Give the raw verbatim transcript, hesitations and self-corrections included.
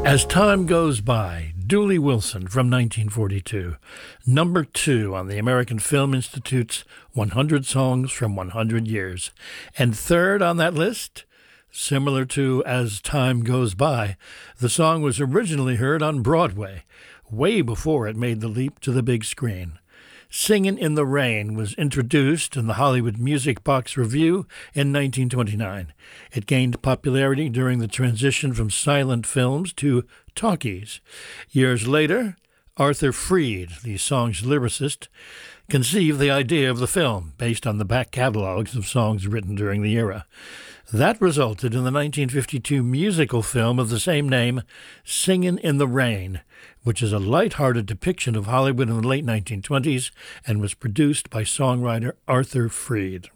As Time Goes By, Dooley Wilson from nineteen forty-two, number two on the American Film Institute's one hundred Songs from one hundred Years. And third on that list, similar to As Time Goes By, the song was originally heard on Broadway, way before it made the leap to the big screen. Singin' in the Rain was introduced in the Hollywood Music Box Review in nineteen twenty-nine. It gained popularity during the transition from silent films to talkies. Years later, Arthur Freed, the song's lyricist, conceived the idea of the film based on the back catalogs of songs written during the era. That resulted in the nineteen fifty-two musical film of the same name, Singin' in the Rain, which is a light-hearted depiction of Hollywood in the late nineteen twenties and was produced by songwriter Arthur Freed.